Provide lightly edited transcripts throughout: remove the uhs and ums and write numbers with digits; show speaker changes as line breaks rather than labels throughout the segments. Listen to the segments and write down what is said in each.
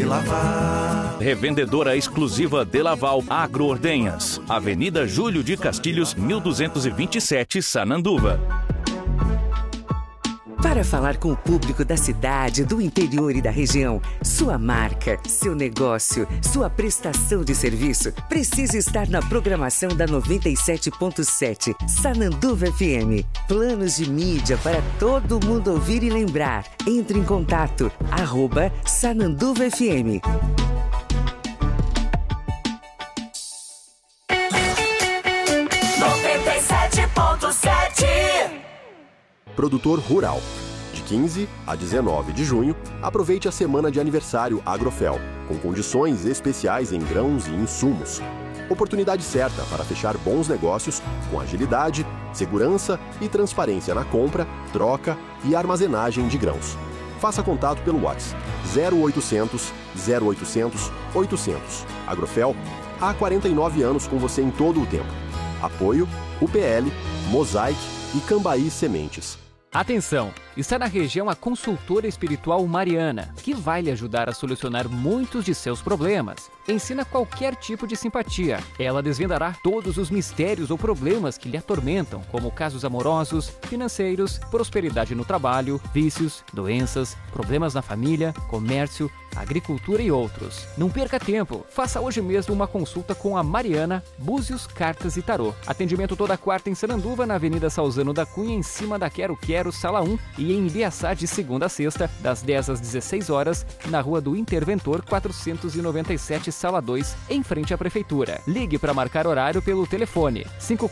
Laval.
Revendedora exclusiva De Laval Agroordenhas. Avenida Júlio de Castilhos, 1227, Sananduva.
Para falar com o público da cidade, do interior e da região, sua marca, seu negócio, sua prestação de serviço precisa estar na programação da 97.7 Sananduva FM. Planos de mídia para todo mundo ouvir e lembrar. Entre em contato, @Sananduva FM.
Produtor Rural. De 15 a 19 de junho, aproveite a semana de aniversário Agrofel, com condições especiais em grãos e insumos. Oportunidade certa para fechar bons negócios com agilidade, segurança e transparência na compra, troca e armazenagem de grãos. Faça contato pelo WhatsApp 0800 0800 800. Agrofel, há 49 anos com você em todo o tempo. Apoio UPL, Mosaic e Cambaí Sementes.
Atenção! Está na região a consultora espiritual Mariana, que vai lhe ajudar a solucionar muitos de seus problemas. Ensina qualquer tipo de simpatia. Ela desvendará todos os mistérios ou problemas que lhe atormentam, como casos amorosos, financeiros, prosperidade no trabalho, vícios, doenças, problemas na família, comércio, agricultura e outros. Não perca tempo. Faça hoje mesmo uma consulta com a Mariana, Búzios, Cartas e Tarô. Atendimento toda quarta em Sananduva, na Avenida Salzano da Cunha, em cima da Quero Quero, Sala 1, e em Ibiaçá de segunda a sexta, das 10 às 16 horas, na Rua do Interventor 497, Sala 2, em frente à Prefeitura. Ligue para marcar horário pelo telefone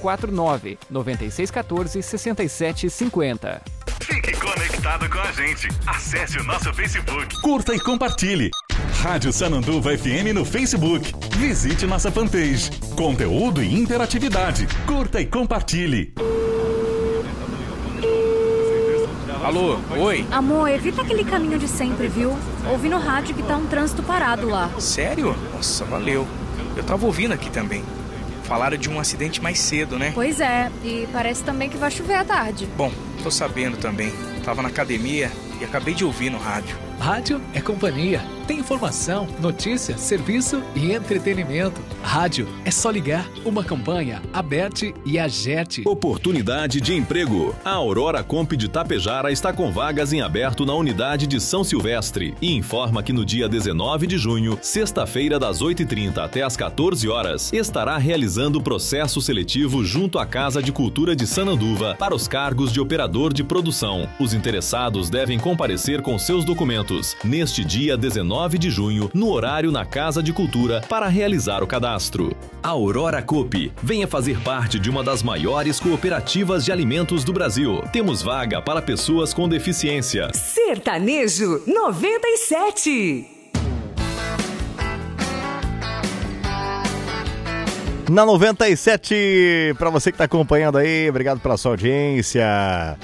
549-9614-6750.
Fique conectado com a gente. Acesse o nosso Facebook.
Curta e compartilhe.
Rádio Sananduva FM no Facebook. Visite nossa fanpage. Conteúdo e interatividade. Curta e compartilhe.
Alô, oi?
Amor, evita aquele caminho de sempre, viu? Ouvi no rádio que tá um trânsito parado lá.
Sério? Nossa, valeu. Eu tava ouvindo aqui também. Falaram de um acidente mais cedo, né?
Pois é, e parece também que vai chover à tarde.
Bom, tô sabendo também. Tava na academia e acabei de ouvir no rádio.
Rádio é companhia. Tem informação, notícia, serviço e entretenimento. Rádio é só ligar. Uma campanha, Aberte e Agerte.
Oportunidade de emprego. A Aurora Comp de Tapejara está com vagas em aberto na unidade de São Silvestre e informa que no dia 19 de junho, sexta-feira, das 8h30 até as 14 horas, estará realizando o processo seletivo junto à Casa de Cultura de Sananduva para os cargos de operador de produção. Os interessados devem comparecer com seus documentos neste dia 19 de junho, no horário na Casa de Cultura, para realizar o cadastro. Aurora Coop, venha fazer parte de uma das maiores cooperativas de alimentos do Brasil. Temos vaga para pessoas com deficiência.
Sertanejo 97.
Na 97, para você que está acompanhando aí, obrigado pela sua audiência.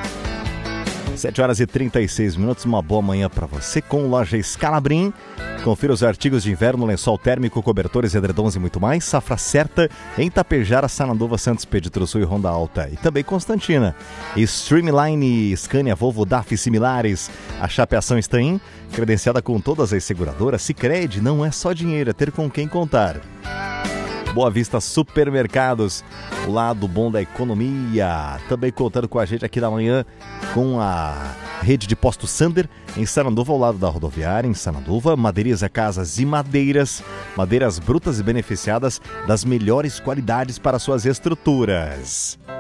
7h36, uma boa manhã para você com Loja Scalabrin. Confira os artigos de inverno, lençol térmico, cobertores, edredons e muito mais. Safra certa em Tapejara, Sananduva, Santos, Pedro Sul e Ronda Alta. E também Constantina. Streamline, Scania, Volvo, DAF e similares. A chapeação está em credenciada com todas as seguradoras. Sicredi não é só dinheiro, é ter com quem contar. Boa Vista Supermercados, o lado bom da economia. Também contando com a gente aqui da manhã com a rede de posto Sander em Sananduva, ao lado da rodoviária em Sananduva. Madeireira Casas e Madeiras, madeiras brutas e beneficiadas das melhores qualidades para suas estruturas.